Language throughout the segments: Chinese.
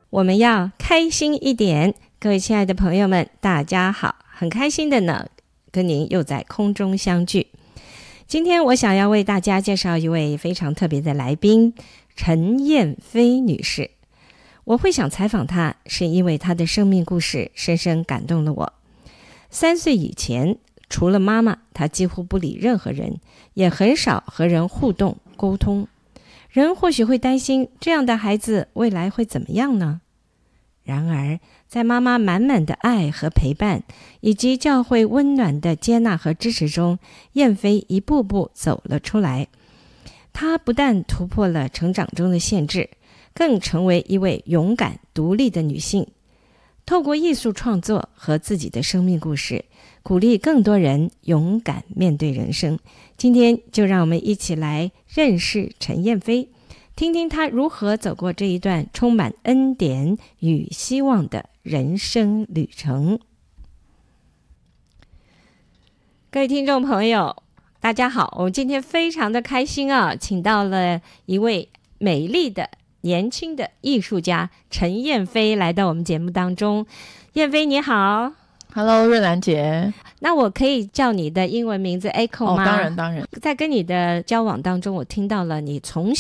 我们要开心一点。各位亲爱的朋友们，大家好，很开心的呢，跟您又在空中相聚。今天我想要为大家介绍一位非常特别的来宾，陈燕飞女士。我会想采访她，是因为她的生命故事深深感动了我。3岁以前，除了妈妈，她几乎不理任何人，也很少和人互动沟通。人或许会担心，这样的孩子未来会怎么样呢？然而，在妈妈满满的爱和陪伴，以及教会温暖的接纳和支持中，燕飞一步步走了出来。她不但突破了成长中的限制，更成为一位勇敢独立的女性。透过艺术创作和自己的生命故事，鼓励更多人勇敢面对人生。今天就让我们一起来认识陈燕飞，听听她如何走过这一段充满恩典与希望的人生旅程。各位听众朋友，大家好，我们今天非常的开心啊，请到了一位美丽的年轻的艺术家陈燕飞来到我们节目当中。燕飞你好。 Hello， 瑞兰姐。 那我可以叫你的英文名字 Echo 吗？ 当然当然。 在跟你的交往当中，我听到了你从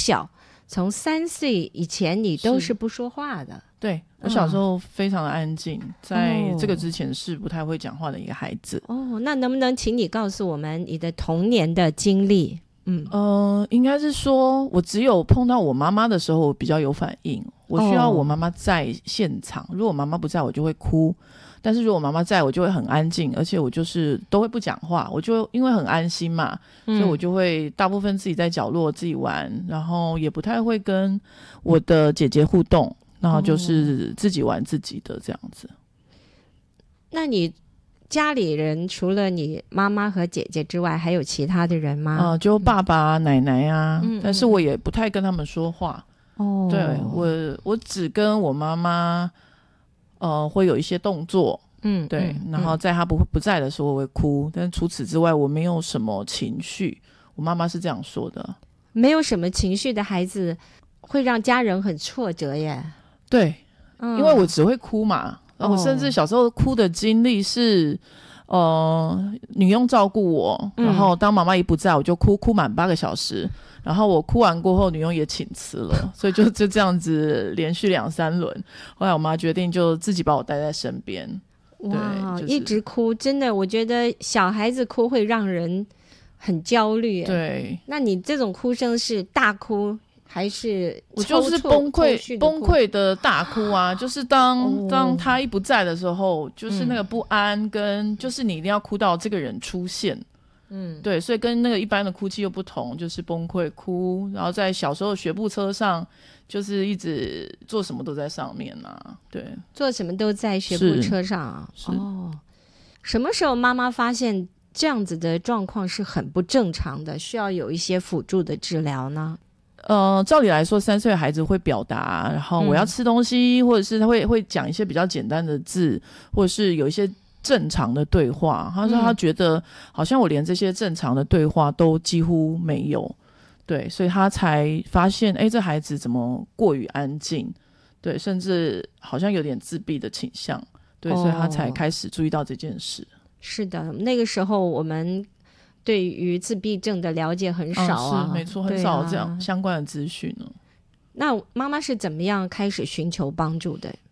3岁以前你都是不说话的。 对，我小时候非常的安静，在这个之前是不太会讲话的一个孩子。 那能不能请你告诉我们你的童年的经历？ 应该是说我只有碰到我妈妈的时候我比较有反应，我需要我妈妈在现场，如果妈妈不在我就会哭，但是如果妈妈在我就会很安静，而且我就是都会不讲话，我就因为很安心嘛，所以我就会大部分自己在角落自己玩，然后也不太会跟我的姐姐互动，然后就是自己玩自己的这样子。 那你家里人除了你妈妈和姐姐之外还有其他的人吗？ 就爸爸奶奶啊，但是我也不太跟他们说话。对，我只跟我妈妈会有一些动作，对，然后在她不在的时候我会哭，但是除此之外我没有什么情绪。我妈妈是这样说的， 没有什么情绪的孩子会让家人很挫折耶。 对，因为我只会哭嘛，我甚至小时候哭的经历是女佣照顾我，然后当妈妈一不在我就哭满8个小时，然后我哭完过后女佣也请辞了，所以就这样子连续2-3轮，后来我妈决定就自己把我带在身边。 哇， 对，就是， 一直哭真的我觉得小孩子哭会让人很焦虑。 对， 那你这种哭声是大哭还是我就是崩溃的大哭啊，就是当他一不在的时候，就是那个不安跟就是你一定要哭到这个人出现。对，所以跟那个一般的哭泣又不同，就是崩溃哭，然后在小时候学步车上就是一直做什么都在上面啊。对， 做什么都在学步车上啊。什么时候妈妈发现这样子的状况是很不正常的，需要有一些辅助的治疗呢？ 照理来说3岁的孩子会表达，然后我要吃东西，或者是他会讲一些比较简单的字，或者是有一些正常的对话。他说他觉得好像我连这些正常的对话都几乎没有，对，所以他才发现这孩子怎么过于安静，对，甚至好像有点自闭的倾向，对，所以他才开始注意到这件事。 是的，那个时候我们对于自闭症的了解很少啊。 是没错，很少这样相关的资讯呢。 那妈妈是怎么样开始寻求帮助的？